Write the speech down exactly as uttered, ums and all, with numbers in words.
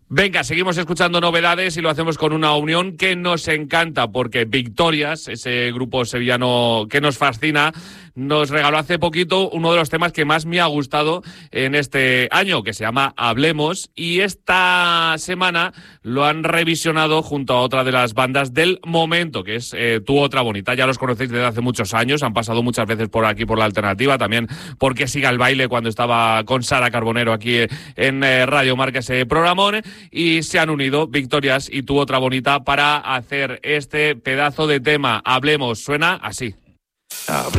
Venga, seguimos escuchando novedades y lo hacemos con una unión que nos encanta porque Victorias, ese grupo sevillano que nos fascina, nos regaló hace poquito uno de los temas que más me ha gustado en este año, que se llama Hablemos, y esta semana lo han revisionado junto a otra de las bandas del momento, que es eh, Tu Otra Bonita. Ya los conocéis desde hace muchos años, han pasado muchas veces por aquí por La Alternativa, también porque Siga el Baile cuando estaba con Sara Carbonero aquí en eh, Radio Marca, ese programón, y se han unido Victorias y Tu Otra Bonita para hacer este pedazo de tema. Hablemos, suena así. Hablemos.